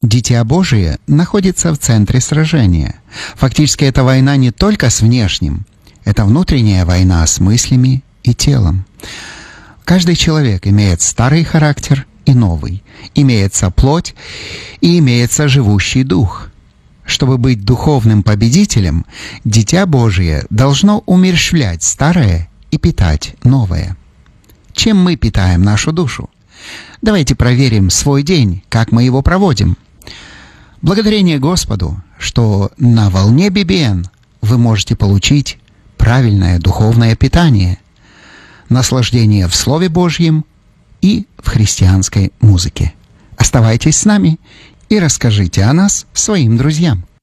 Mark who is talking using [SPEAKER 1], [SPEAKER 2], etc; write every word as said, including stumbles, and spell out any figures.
[SPEAKER 1] Дитя Божие находится в центре сражения. Фактически это война не только с внешним, это внутренняя война с мыслями и телом. Каждый человек имеет старый характер и новый, имеется плоть и имеется живущий дух. Чтобы быть духовным победителем, Дитя Божие должно умерщвлять старое и питать новое. Чем мы питаем нашу душу? Давайте проверим свой день, как мы его проводим. Благодарение Господу, что на волне би би эн вы можете получить правильное духовное питание, наслаждение в Слове Божьем и в христианской музыке. Оставайтесь с нами и расскажите о нас своим друзьям.